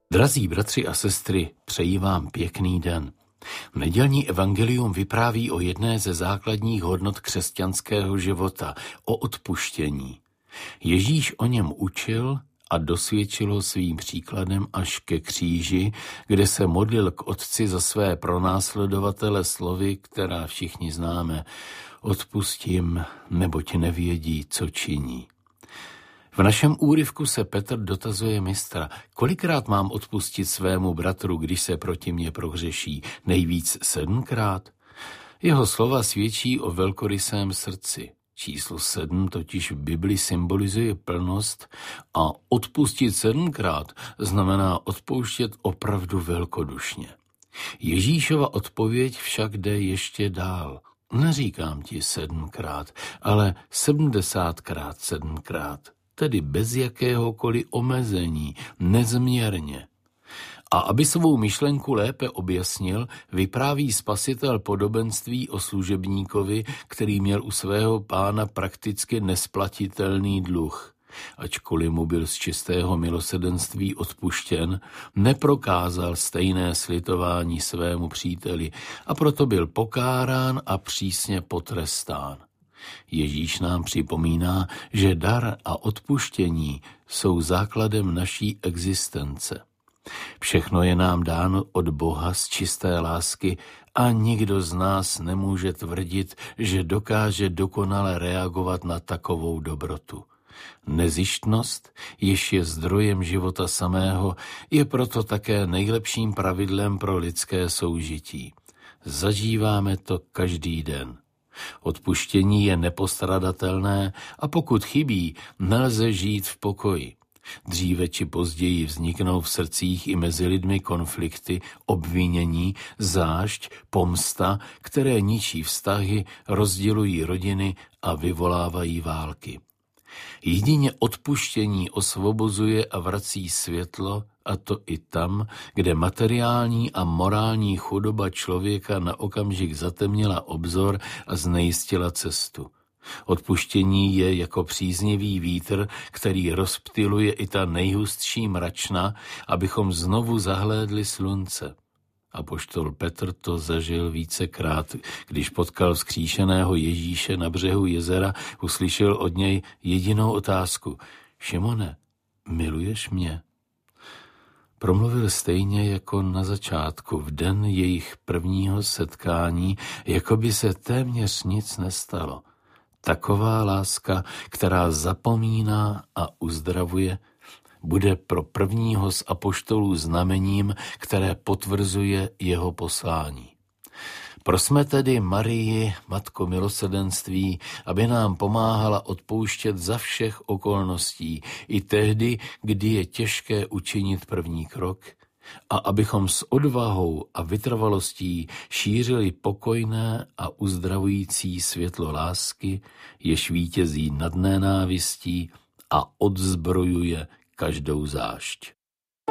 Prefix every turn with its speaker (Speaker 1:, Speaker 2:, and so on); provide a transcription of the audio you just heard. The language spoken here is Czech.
Speaker 1: Drazí bratři a sestry, přeji vám pěkný den. Nedělní evangelium vypráví o jedné ze základních hodnot křesťanského života, o odpuštění. Ježíš o něm učil a dosvědčil ho svým příkladem až ke kříži, kde se modlil k Otci za své pronásledovatele slovy, která všichni známe. Odpustím, neboť nevědí, co činí. V našem úryvku se Petr dotazuje mistra, kolikrát mám odpustit svému bratru, když se proti mně prohřeší, nejvíc 7krát? Jeho slova svědčí o velkorysém srdci. Číslo 7 totiž v Bibli symbolizuje plnost a odpustit 7krát znamená odpouštět opravdu velkodušně. Ježíšova odpověď však jde ještě dál. Neříkám ti 7krát, ale 70krát 7krát. Tedy bez jakéhokoliv omezení, nezměrně. A aby svou myšlenku lépe objasnil, vypráví Spasitel podobenství o služebníkovi, který měl u svého pána prakticky nesplatitelný dluh. Ačkoliv mu byl z čistého milosrdenství odpuštěn, neprokázal stejné slitování svému příteli a proto byl pokárán a přísně potrestán. Ježíš nám připomíná, že dar a odpuštění jsou základem naší existence. Všechno je nám dáno od Boha z čisté lásky a nikdo z nás nemůže tvrdit, že dokáže dokonale reagovat na takovou dobrotu. Nezištnost, jež je zdrojem života samého, je proto také nejlepším pravidlem pro lidské soužití. Zažíváme to každý den. Odpuštění je nepostradatelné a pokud chybí, nelze žít v pokoji. Dříve či později vzniknou v srdcích i mezi lidmi konflikty, obvinění, zášť, pomsta, které ničí vztahy, rozdělují rodiny a vyvolávají války. Jedině odpuštění osvobozuje a vrací světlo, a to i tam, kde materiální a morální chudoba člověka na okamžik zatemnila obzor a znejistila cestu. Odpuštění je jako příznivý vítr, který rozptyluje i ta nejhustší mračna, abychom znovu zahlédli slunce. Apoštol Petr to zažil vícekrát, když potkal vzkříšeného Ježíše na břehu jezera, uslyšel od něj jedinou otázku. Šimone, miluješ mě? Promluvil stejně jako na začátku, v den jejich prvního setkání, jako by se téměř nic nestalo. Taková láska, která zapomíná a uzdravuje, bude pro prvního z apoštolů znamením, které potvrzuje jeho poslání. Prosme tedy Marii, Matku milosrdenství, aby nám pomáhala odpouštět za všech okolností, i tehdy, kdy je těžké učinit první krok, a abychom s odvahou a vytrvalostí šířili pokojné a uzdravující světlo lásky, jež vítězí nad nenávistí a odzbrojuje každou zášť.